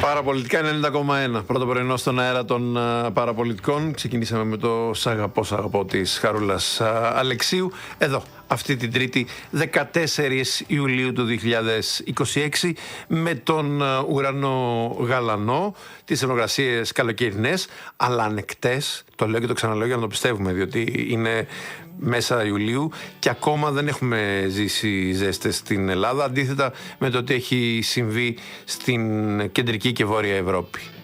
Παραπολιτικά 90,1. Πρώτο πρωινό στον αέρα των παραπολιτικών. Ξεκινήσαμε με το Σ' αγαπώ της Χαρούλας Αλεξίου. Εδώ, αυτή την Τρίτη 14 Ιουλίου του 2026, με τον ουρανό γαλανό, τις θερμοκρασίες καλοκαιρινές, αλλά ανεκτές. Το λέω και το ξαναλέω για να το πιστεύουμε, διότι είναι μέσα Ιουλίου και ακόμα δεν έχουμε ζήσει ζέστες στην Ελλάδα, αντίθετα με το τι έχει συμβεί στην κεντρική και βόρεια Ευρώπη.